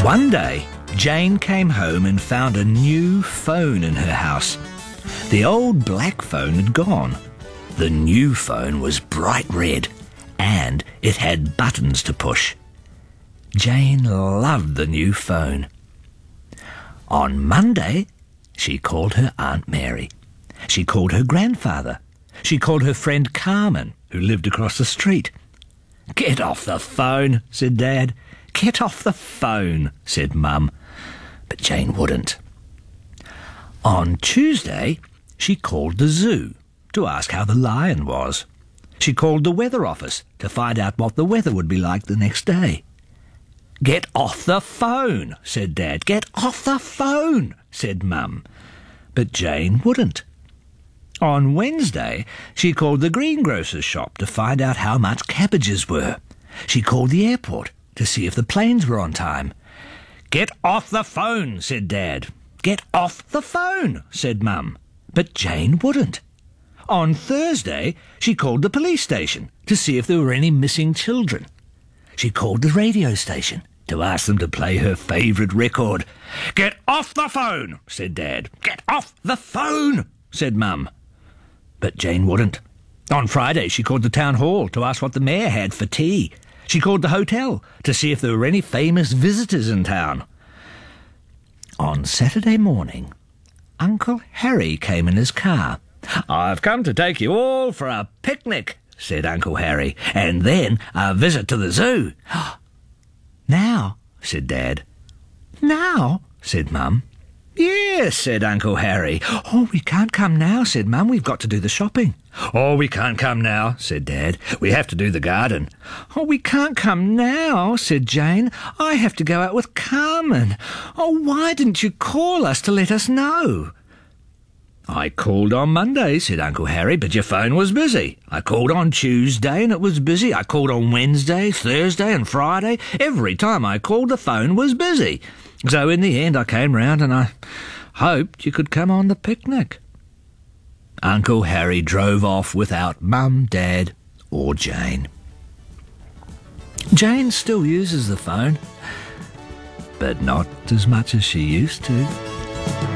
One day, Jane came home and found a new phone in her house. The old black phone had gone. The new phone was bright red, and it had buttons to push. Jane loved the new phone. On Monday, she called her Aunt Mary. She called her grandfather. She called her friend Carmen, who lived across the street. "Get off the phone," said Dad. "Get off the phone," said Mum. But Jane wouldn't. On Tuesday, she called the zoo to ask how the lion was. She called the weather office to find out what the weather would be like the next day. "Get off the phone," said Dad. "Get off the phone," said Mum. But Jane wouldn't. On Wednesday, she called the greengrocer's shop to find out how much cabbages were. She called the airport to see if the planes were on time. "Get off the phone," said Dad. "Get off the phone," said Mum. But Jane wouldn't. On Thursday, she called the police station to see if there were any missing children. She called the radio station to ask them to play her favourite record. "Get off the phone," said Dad. "Get off the phone," said Mum. But Jane wouldn't. On Friday, she called the town hall to ask what the mayor had for tea. She called the hotel to see if there were any famous visitors in town. On Saturday morning, Uncle Harry came in his car. "I've come to take you all for a picnic," said Uncle Harry, "and then a visit to the zoo." "Now?" said Dad. "Now?" said Mum. "Yes," said Uncle Harry. "Oh, we can't come now," said Mum. "We've got to do the shopping." "Oh, we can't come now," said Dad. "We have to do the garden." "Oh, we can't come now," said Jane. "I have to go out with Carmen. Oh, why didn't you call us to let us know?" "I called on Monday," said Uncle Harry, "but your phone was busy. I called on Tuesday and it was busy. I called on Wednesday, Thursday and Friday. Every time I called, the phone was busy. So in the end I came round and I hoped you could come on the picnic." Uncle Harry drove off without Mum, Dad or Jane. Jane still uses the phone, but not as much as she used to.